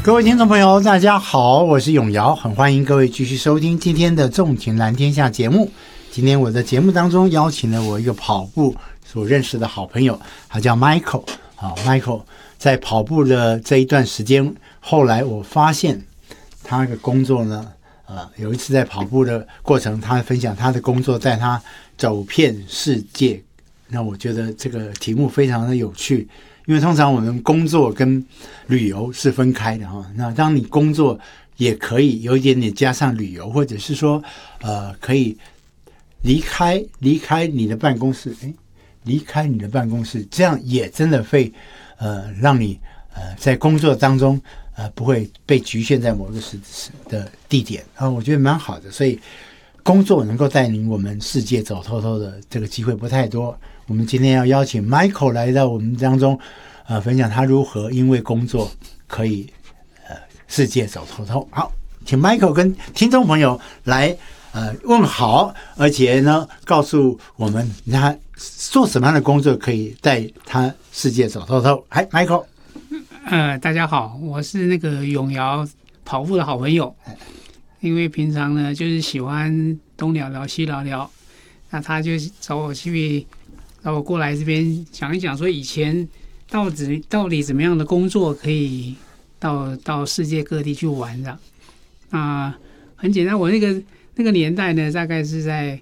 各位听众朋友大家好，我是永尧，很欢迎各位继续收听今天的纵情蓝天下节目。今天我的节目当中邀请了我一个跑步所认识的好朋友，他叫 Michael。 Michael 在跑步的这一段时间，后来我发现他的工作呢，有一次在跑步的过程，他分享他的工作带他走遍世界。那我觉得这个题目非常的有趣，因为通常我们工作跟旅游是分开的哈。那当你工作也可以有一点点加上旅游，或者是说可以离开你的办公室，离开你的办公室，这样也真的会让你在工作当中不会被局限在某个的地点啊，我觉得蛮好的。所以工作能够带领我们世界走透透的这个机会不太多。我们今天要邀请 Michael 来到我们当中，分享他如何因为工作可以世界走透透。好，请 Michael 跟听众朋友来问好，而且呢告诉我们他做什么样的工作可以带他世界走透透。嗨 Michael。 大家好，我是那个永尧跑步的好朋友。因为平常呢就是喜欢东聊聊西聊聊，那他就找我过来这边讲一讲，说以前到底怎么样的工作可以到世界各地去玩的。很简单，我那个年代呢，大概是在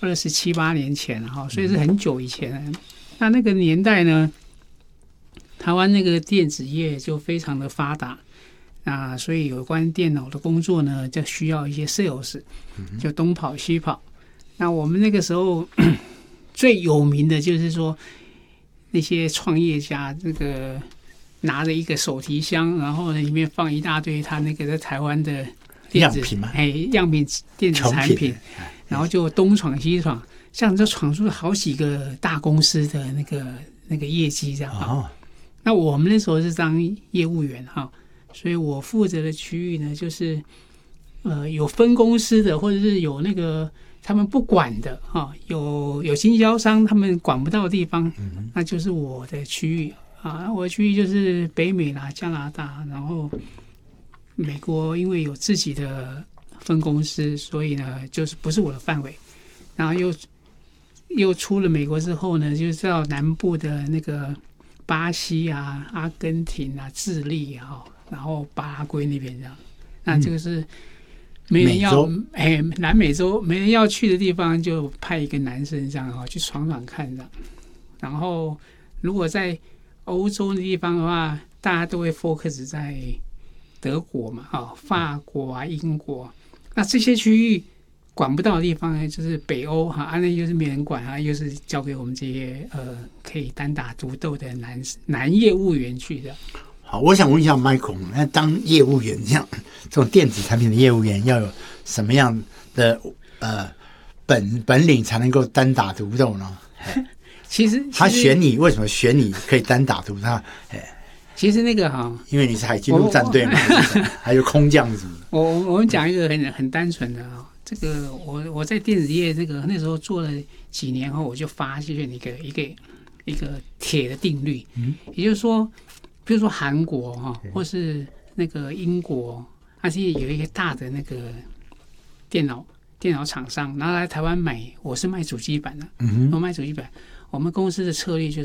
27、8年前哈，所以是很久以前。那个年代呢，台湾那个电子业就非常的发达。所以有关电脑的工作呢，就需要一些 sales， 就东跑西跑。那我们那个时候最有名的就是说，那些创业家这个拿着一个手提箱，然后里面放一大堆他那个在台湾的电子样品电子产品，然后就东闯西闯，像就闯出了好几个大公司的那个业绩这样。那我们那时候是当业务员哈。所以我负责的区域呢，就是有分公司的，或者是有那个他们不管的哈，有经销商他们管不到的地方，那就是我的区域啊。我的区域就是北美啦、加拿大，然后美国因为有自己的分公司，所以呢就是不是我的范围。然后又出了美国之后呢，就是到南部的那个巴西啊、阿根廷啊、智利啊。然后巴拉圭那边这样，那这个是没人要南美洲没人要去的地方，就派一个男生这样去闯闯看这样。然后如果在欧洲的地方的话，大家都会 focus 在德国嘛，法国啊、英国。那这些区域管不到的地方呢，就是北欧那又是没人管又是交给我们这些可以单打独斗的男业务员去的。 好，我想问一下 Michael， 那当业务员这种电子产品的业务员要有什么样的本领才能够单打独斗呢？ 其实他选你，为什么选你可以单打独斗？ 其实那个因为你是海军陆战队嘛，还有空降什么的。 我们讲一个很单纯的这个我在电子业那时候做了几年后，我就发现一个铁的定律，也就是说。比如说韩国或是那个英国，它是有一个大的那个电脑厂商，然后来台湾买，我是卖主机板的，我卖主机板。我们公司的策略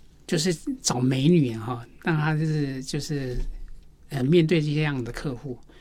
就是找美女让他就是面对这样的客户，